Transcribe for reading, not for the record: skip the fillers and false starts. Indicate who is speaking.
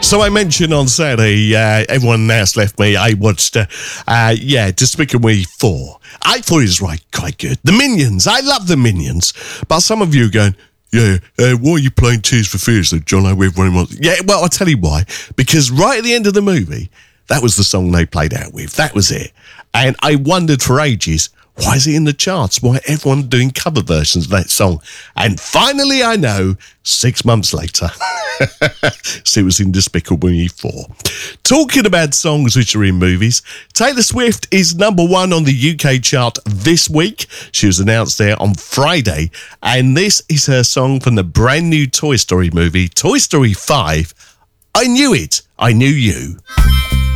Speaker 1: So I mentioned on Saturday, everyone else left me. I watched, Despicable Me 4. I thought it was quite good. The Minions. I love the Minions. But some of you are going, why are you playing Tears for Fears that John everyone wants? Yeah, well, I'll tell you why. Because right at the end of the movie, that was the song they played out with. That was it. And I wondered for ages, why is it in the charts? Why everyone doing cover versions of that song? And finally, I know, 6 months later, so it was in Despicable Me 4. Talking about songs which are in movies, Taylor Swift is number 1 on the UK chart this week. She was announced there on Friday. And this is her song from the brand new Toy Story movie, Toy Story 5, I Knew It, I Knew You.